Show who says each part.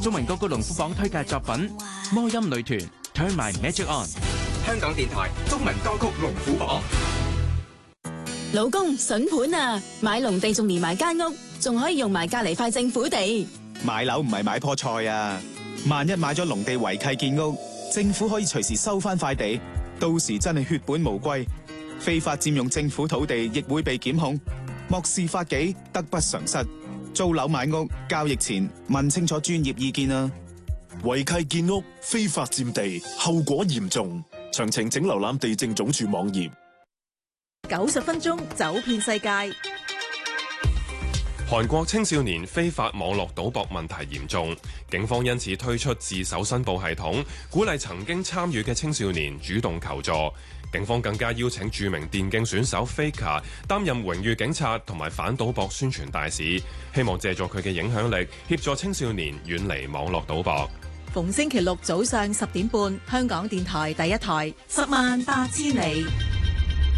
Speaker 1: 中文歌曲龍虎榜推介作品《魔音女團 Turn My Magic On》。
Speaker 2: 香港電台中文歌曲龍虎榜。
Speaker 3: 老公，筍盤啊！買農地仲連埋間屋，仲可以用埋隔離塊政府地。
Speaker 4: 買樓唔係買棵菜啊！萬一買咗農地違契建屋，政府可以隨時收翻塊地，到時真係血本無歸。非法佔用政府土地亦會被檢控，漠視法紀，得不償失。租樓買屋交易前問清楚專業意見啊！
Speaker 5: 違契建屋、非法佔地，後果嚴重。詳情請瀏覽地政總署網頁。
Speaker 6: 90分鐘走遍世界。
Speaker 7: 韓國青少年非法網絡賭博問題嚴重，警方因此推出自首申報系統，鼓勵曾經參與嘅青少年主動求助。警方更加邀請著名電競選手 Faker 擔任榮譽警察同埋反賭博宣傳大使，希望借助佢嘅影響力協助青少年遠離網絡賭博。
Speaker 6: 逢星期六早上10點半，香港電台第一台，108000里。